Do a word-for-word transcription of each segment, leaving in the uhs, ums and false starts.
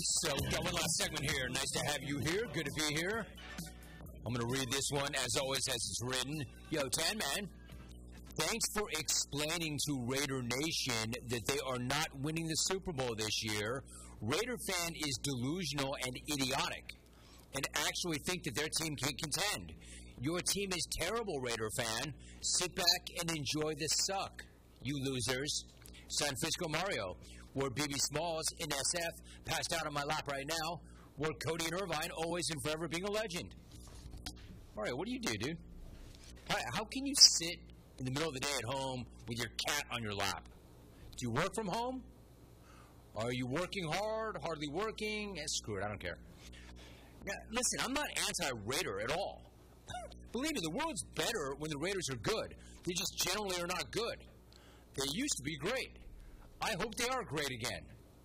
So, got one last segment here. Nice to have you here. Good to be here. I'm going to read this one, as always, as it's written. Yo, Tan Man, thanks for explaining to Raider Nation that they are not winning the Super Bowl this year. Raider fan is delusional and idiotic and actually think that their team can contend. Your team is terrible, Raider fan. Sit back and enjoy the suck, you losers. San Francisco Mario, where B B Smalls in S F passed out on my lap right now, where Cody and Irvine always and forever being a legend. Mario, what do you do, dude? How, how can you sit in the middle of the day at home with your cat on your lap? Do you work from home? Are you working hard, hardly working? Eh, screw it, I don't care. Now, listen, I'm not anti-Raider at all. Believe me, the world's better when the Raiders are good. They just generally are not good. They used to be great. I hope they are great again.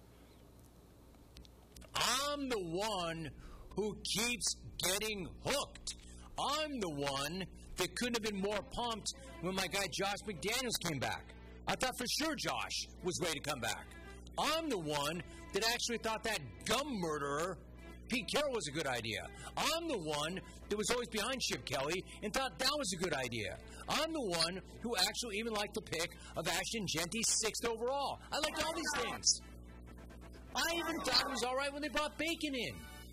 I'm the one who keeps getting hooked. I'm the one that couldn't have been more pumped when my guy Josh McDaniels came back. I thought for sure Josh was ready to come back. I'm the one that actually thought that gum murderer Pete Carroll was a good idea. I'm the one that was always behind Chip Kelly and thought that was a good idea. I'm the one who actually even liked the pick of Ashton Genty sixth overall. I liked all these things. I even thought it was all right when they brought Bacon in.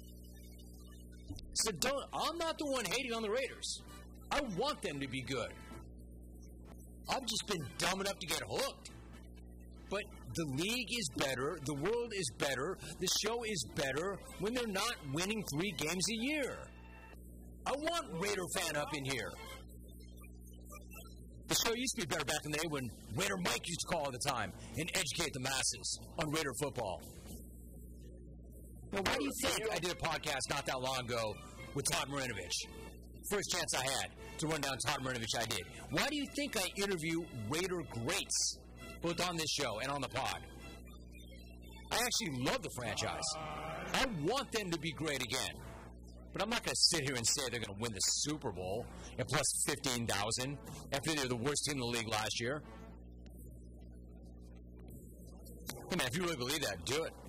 So don't, I'm not the one hating on the Raiders. I want them to be good. I've just been dumb enough to get hooked. But the league is better, the world is better, the show is better when they're not winning three games a year. I want Raider fan up in here. The show used to be better back in the day when Raider Mike used to call all the time and educate the masses on Raider football. Now, why do you think I did a podcast not that long ago with Todd Marinovich? First chance I had to run down Todd Marinovich, I did. Why do you think I interview Raider greats, both on this show and on the pod? I actually love the franchise. I want them to be great again. But I'm not going to sit here and say they're going to win the Super Bowl at plus fifteen thousand after they're the worst team in the league last year. Hey, man, if you really believe that, do it.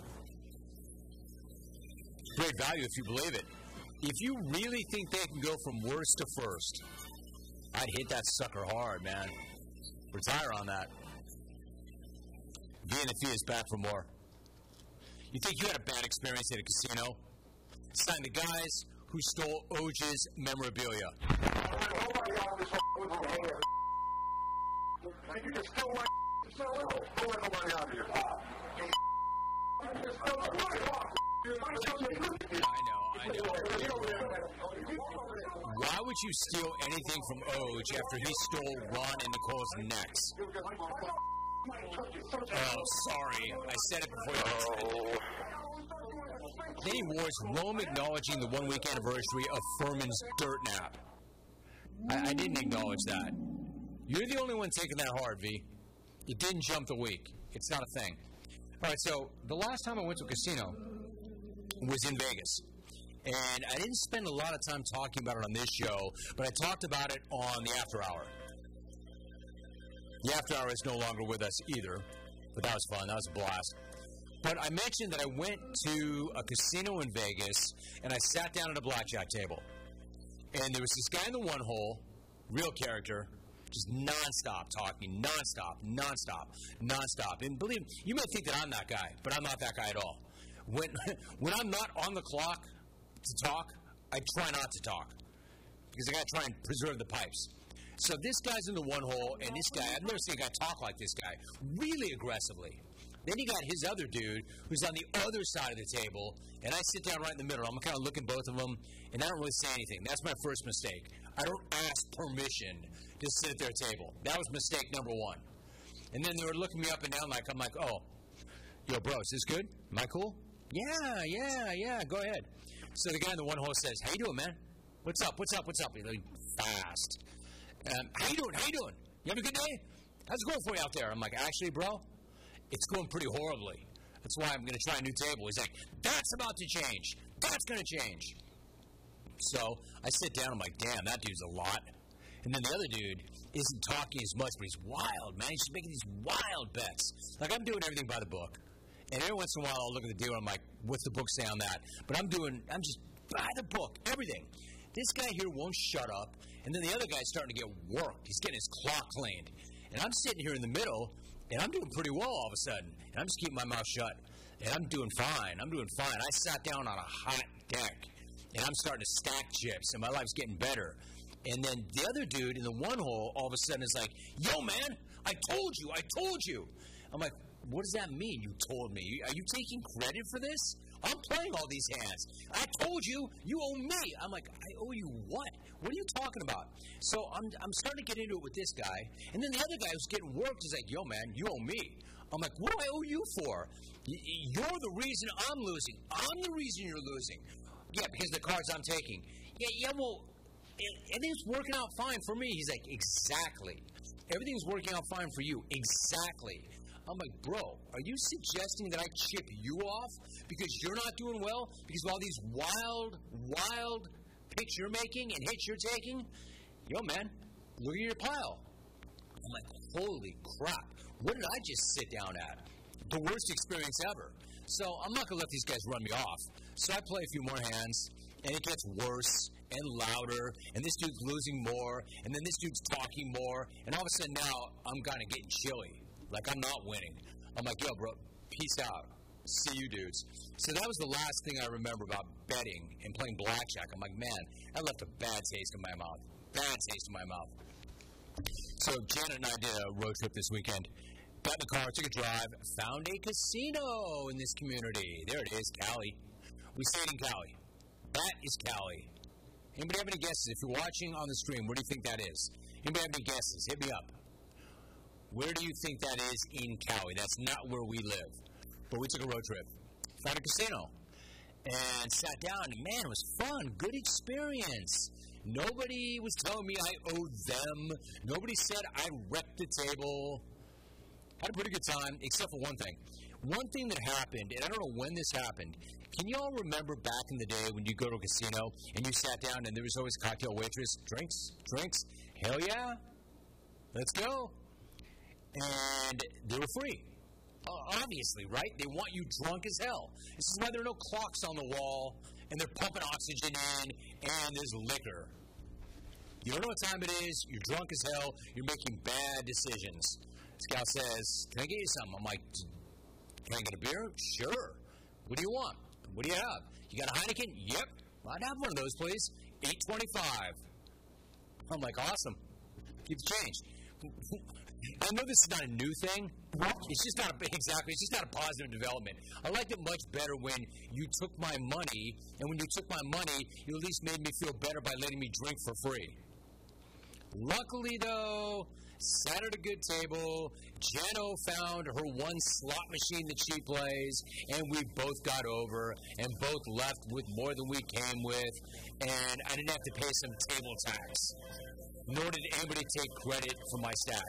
Great value if you believe it. If you really think they can go from worst to first, I'd hit that sucker hard, man. Retire on that. V and the Fee is back for more. You think you had a bad experience at a casino? Sign the guys who stole Oj's memorabilia. You can steal my so don't let nobody out here. I know, I know. Why would you steal anything from Oj after he stole Ron and Nicole's necks? Oh, sorry. I said it before you said it. Then he wore his Rome acknowledging the one-week anniversary of Furman's dirt nap. I, I didn't acknowledge that. You're the only one taking that hard, V. You didn't jump the week. It's not a thing. All right, so the last time I went to a casino was in Vegas. And I didn't spend a lot of time talking about it on this show, but I talked about it on the After Hour. The After Hour is no longer with us either, but that was fun. That was a blast. But I mentioned that I went to a casino in Vegas, and I sat down at a blackjack table. And there was this guy in the one hole, real character, just nonstop talking, nonstop, nonstop, nonstop. And believe me, you may think that I'm that guy, but I'm not that guy at all. When when I'm not on the clock to talk, I try not to talk because I got to try and preserve the pipes. So this guy's in the one hole, and this guy, I've never seen a guy talk like this guy, really aggressively. Then you got his other dude who's on the other side of the table, and I sit down right in the middle. I'm kind of looking at both of them, and I don't really say anything. That's my first mistake. I don't ask permission to sit at their table. That was mistake number one. And then they were looking me up and down like, I'm like, oh, yo, bro, is this good? Am I cool? Yeah, yeah, yeah, go ahead. So the guy in the one hole says, how you doing, man? What's up, what's up, what's up? He's like, fast. Um, how you doing, how you doing? You have a good day? How's it going for you out there? I'm like, actually, bro, it's going pretty horribly. That's why I'm going to try a new table. He's like, that's about to change. That's going to change. So I sit down. I'm like, damn, that dude's a lot. And then the other dude isn't talking as much, but he's wild, man. He's just making these wild bets. Like, I'm doing everything by the book. And every once in a while, I'll look at the deal and I'm like, what's the book say on that? But I'm doing, I'm just by the book, everything. This guy here won't shut up. And then the other guy's starting to get worked. He's getting his clock cleaned. And I'm sitting here in the middle, and I'm doing pretty well all of a sudden. And I'm just keeping my mouth shut. And I'm doing fine. I'm doing fine. I sat down on a hot deck, and I'm starting to stack chips, and my life's getting better. And then the other dude in the one hole all of a sudden is like, yo, man, I told you, I told you. I'm like, what does that mean, you told me? Are you taking credit for this? I'm playing all these hands. I told you, you owe me. I'm like, I owe you what? What are you talking about? So I'm I'm starting to get into it with this guy. And then the other guy who's getting worked is like, yo, man, you owe me. I'm like, what do I owe you for? You're the reason I'm losing. I'm the reason you're losing. Yeah, because of the cards I'm taking. Yeah, yeah, well, everything's working out fine for me. He's like, exactly. Everything's working out fine for you. Exactly. I'm like, bro, are you suggesting that I chip you off because you're not doing well? Because of all these wild, wild picks you're making and hits you're taking? Yo, man, look at your pile. I'm like, holy crap. What did I just sit down at? The worst experience ever. So I'm not going to let these guys run me off. So I play a few more hands, and it gets worse and louder, and this dude's losing more, and then this dude's talking more, and all of a sudden now I'm kind of getting chilly. Like, I'm not winning. I'm like, yo, bro, peace out. See you dudes. So that was the last thing I remember about betting and playing blackjack. I'm like, man, I left a bad taste in my mouth. Bad taste in my mouth. So Janet and I did a road trip this weekend. Got in the car, took a drive, found a casino in this community. There it is, Cali. We stayed in Cali. That is Cali. Anybody have any guesses? If you're watching on the stream, where do you think that is? Anybody have any guesses? Hit me up. Where do you think that is in Cali? That's not where we live. But we took a road trip. Found a casino. And sat down. And man, it was fun. Good experience. Nobody was telling me I owed them. Nobody said I wrecked the table. Had a pretty good time, except for one thing. One thing that happened, and I don't know when this happened. Can you all remember back in the day when you go to a casino and you sat down and there was always a cocktail waitress? Drinks? Drinks? Hell yeah. Let's go. And they were free. Uh, obviously, right? They want you drunk as hell. This is why there are no clocks on the wall, and they're pumping oxygen in, and there's liquor. You don't know what time it is. You're drunk as hell. You're making bad decisions. This gal says, can I get you something? I'm like, can I get a beer? Sure. What do you want? What do you have? You got a Heineken? Yep. I'd have one of those, please. eight twenty-five. I'm like, awesome. Keep the change. I know this is not a new thing. It's just not a, exactly. It's just not a positive development. I liked it much better when you took my money, and when you took my money, you at least made me feel better by letting me drink for free. Luckily, though, sat at a good table. Jeno found her one slot machine that she plays, and we both got over and both left with more than we came with, and I didn't have to pay some table tax. Nor did anybody take credit for my stack.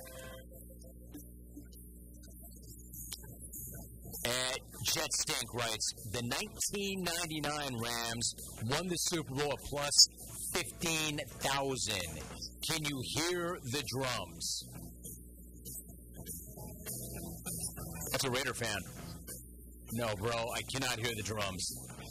And Jet Stink writes, the nineteen ninety-nine Rams won the Super Bowl at plus fifteen thousand. Can you hear the drums? That's a Raider fan. No, bro, I cannot hear the drums.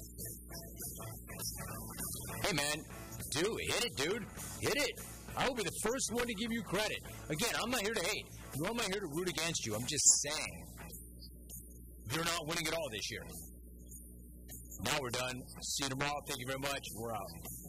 Hey, man, dude, hit it, dude. Hit it. I will be the first one to give you credit. Again, I'm not here to hate. Nor am I here to root against you. I'm just saying. You're not winning it all this year. Now we're done. See you tomorrow. Thank you very much. We're out.